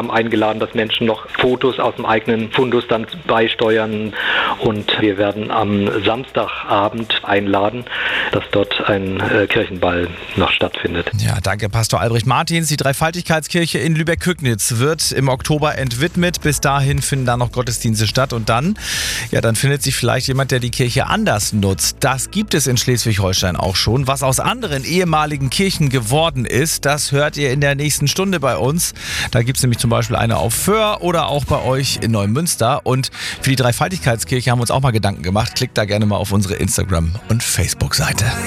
haben eingeladen, dass Menschen noch Fotos aus dem eigenen Fundus dann beisteuern. Und wir werden am Samstagabend einladen, dass dort ein Kirchenball noch stattfindet. Ja, danke Pastor Albrecht Martins. Die Dreifaltigkeitskirche in Lübeck-Kügnitz wird im Oktober entwidmet. Bis dahin finden da noch Gottesdienste statt und dann findet sich vielleicht jemand, der die Kirche anders nutzt. Das gibt es in Schleswig-Holstein auch schon. Was aus anderen ehemaligen Kirchen geworden ist, das hört ihr in der nächsten Stunde bei uns. Da gibt es nämlich zum Beispiel eine auf Föhr oder auch bei euch in Neumünster. Und für die Dreifaltigkeitskirche haben wir uns auch mal Gedanken gemacht. Klickt da gerne mal auf unsere Instagram- und Facebook-Seite.